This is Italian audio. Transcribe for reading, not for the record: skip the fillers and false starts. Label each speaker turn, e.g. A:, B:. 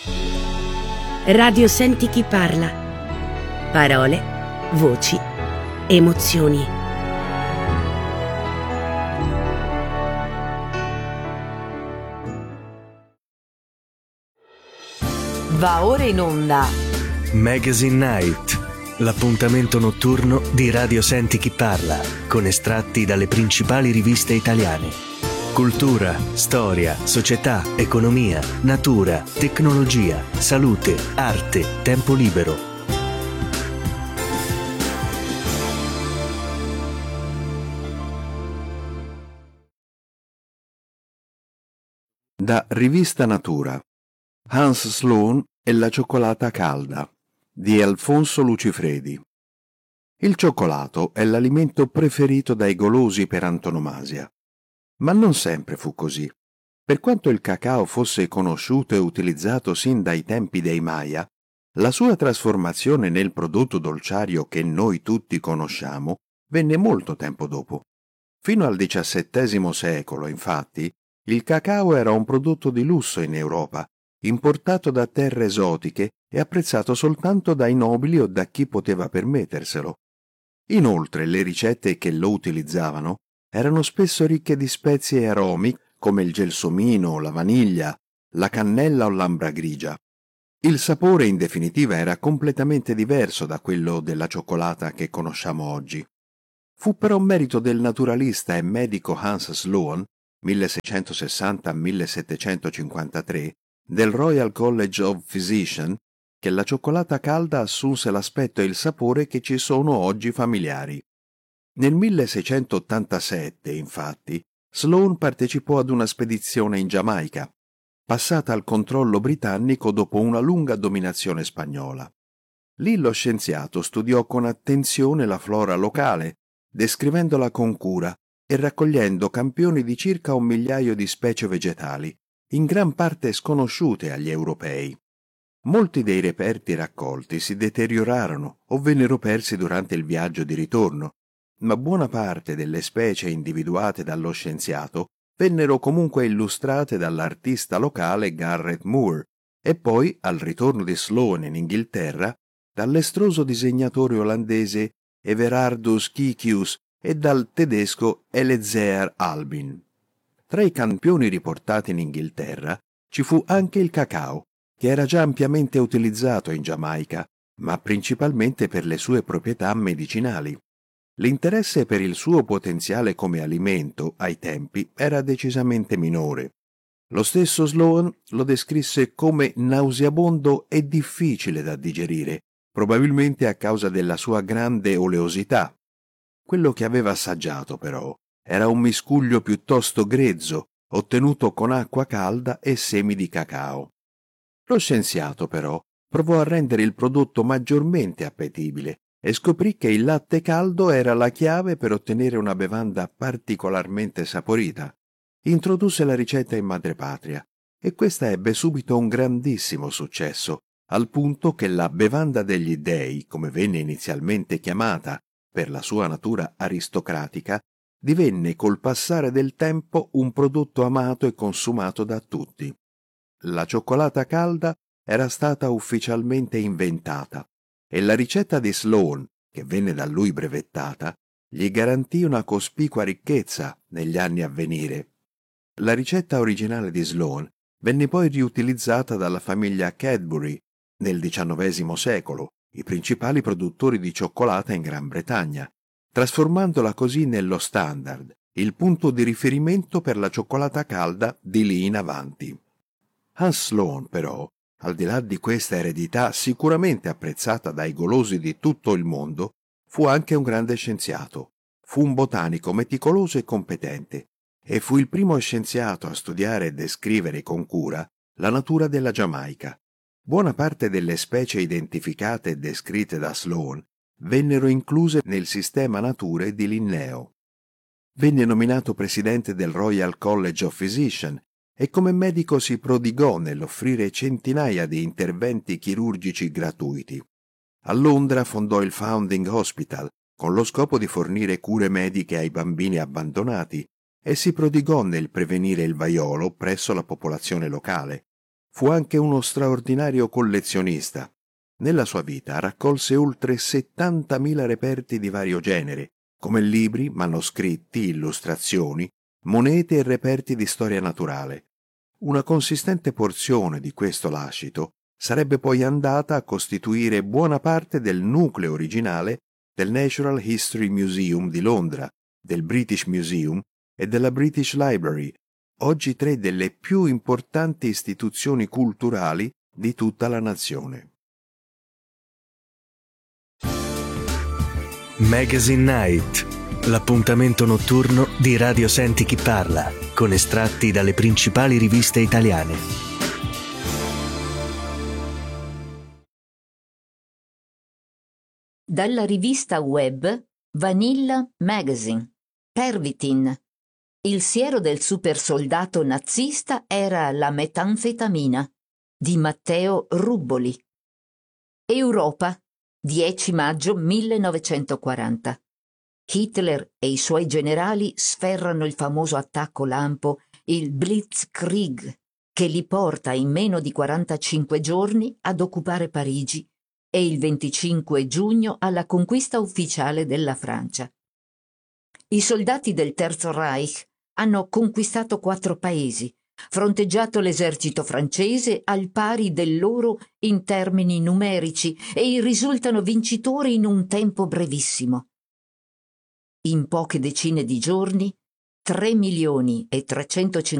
A: Radio Senti chi parla. Parole, voci, emozioni.
B: Va ora in onda
C: Magazine Night, l'appuntamento notturno di Radio Senti chi parla, con estratti dalle principali riviste italiane. Cultura, storia, società, economia, natura, tecnologia, salute, arte, tempo libero.
D: Da Rivista Natura, Hans Sloane e la cioccolata calda di Alfonso Lucifredi. Il cioccolato è l'alimento preferito dai golosi per antonomasia, ma non sempre fu così. Per quanto il cacao fosse conosciuto e utilizzato sin dai tempi dei Maya, la sua trasformazione nel prodotto dolciario che noi tutti conosciamo venne molto tempo dopo. Fino al XVII secolo, infatti, il cacao era un prodotto di lusso in Europa, importato da terre esotiche e apprezzato soltanto dai nobili o da chi poteva permetterselo. Inoltre le ricette che lo utilizzavano erano spesso ricche di spezie e aromi come il gelsomino, la vaniglia, la cannella o l'ambra grigia. Il sapore in definitiva era completamente diverso da quello della cioccolata che conosciamo oggi. Fu però merito del naturalista e medico Hans Sloane, 1660-1753, del Royal College of Physicians, che la cioccolata calda assunse l'aspetto e il sapore che ci sono oggi familiari. Nel 1687, infatti, Sloane partecipò ad una spedizione in Giamaica, passata al controllo britannico dopo una lunga dominazione spagnola. Lì lo scienziato studiò con attenzione la flora locale, descrivendola con cura e raccogliendo campioni di circa 1.000.000 di specie vegetali, in gran parte sconosciute agli europei. Molti dei reperti raccolti si deteriorarono o vennero persi durante il viaggio di ritorno, ma buona parte delle specie individuate dallo scienziato vennero comunque illustrate dall'artista locale Garrett Moore e poi, al ritorno di Sloane in Inghilterra, dall'estroso disegnatore olandese Everardus Kikius e dal tedesco Elezear Albin. Tra i campioni riportati in Inghilterra ci fu anche il cacao, che era già ampiamente utilizzato in Giamaica, ma principalmente per le sue proprietà medicinali. L'interesse per il suo potenziale come alimento, ai tempi, era decisamente minore. Lo stesso Sloane lo descrisse come nauseabondo e difficile da digerire, probabilmente a causa della sua grande oleosità. Quello che aveva assaggiato, però, era un miscuglio piuttosto grezzo, ottenuto con acqua calda e semi di cacao. Lo scienziato, però, provò a rendere il prodotto maggiormente appetibile e scoprì che il latte caldo era la chiave per ottenere una bevanda particolarmente saporita. Introdusse la ricetta in madrepatria e questa ebbe subito un grandissimo successo, al punto che la bevanda degli dei, come venne inizialmente chiamata per la sua natura aristocratica, divenne col passare del tempo un prodotto amato e consumato da tutti. La cioccolata calda era stata ufficialmente inventata e la ricetta di Sloane, che venne da lui brevettata, gli garantì una cospicua ricchezza negli anni a venire. La ricetta originale di Sloane venne poi riutilizzata dalla famiglia Cadbury nel XIX secolo, i principali produttori di cioccolata in Gran Bretagna, trasformandola così nello standard, il punto di riferimento per la cioccolata calda di lì in avanti. Hans Sloane, però, al di là di questa eredità sicuramente apprezzata dai golosi di tutto il mondo, fu anche un grande scienziato. Fu un botanico meticoloso e competente, e fu il primo scienziato a studiare e descrivere con cura la natura della Giamaica. Buona parte delle specie identificate e descritte da Sloane vennero incluse nel sistema nature di Linneo. Venne nominato presidente del Royal College of Physicians e come medico si prodigò nell'offrire centinaia di interventi chirurgici gratuiti. A Londra fondò il Foundling Hospital con lo scopo di fornire cure mediche ai bambini abbandonati e si prodigò nel prevenire il vaiolo presso la popolazione locale. Fu anche uno straordinario collezionista. Nella sua vita raccolse oltre 70.000 reperti di vario genere, come libri, manoscritti, illustrazioni, monete e reperti di storia naturale. Una consistente porzione di questo lascito sarebbe poi andata a costituire buona parte del nucleo originale del Natural History Museum di Londra, del British Museum e della British Library, oggi 3 delle più importanti istituzioni culturali di tutta la nazione.
C: Magazine Night, l'appuntamento notturno di Radio Senti Chi Parla, con estratti dalle principali riviste italiane.
E: Dalla rivista web Vanilla Magazine, Pervitin. Il siero del supersoldato nazista era la metanfetamina, di Matteo Rubboli. Europa, 10 maggio 1940. Hitler e i suoi generali sferrano il famoso attacco lampo, il Blitzkrieg, che li porta in meno di 45 giorni ad occupare Parigi e il 25 giugno alla conquista ufficiale della Francia. I soldati del Terzo Reich hanno conquistato 4 paesi, fronteggiato l'esercito francese al pari del loro in termini numerici e risultano vincitori in un tempo brevissimo. In poche decine di giorni 3.350.000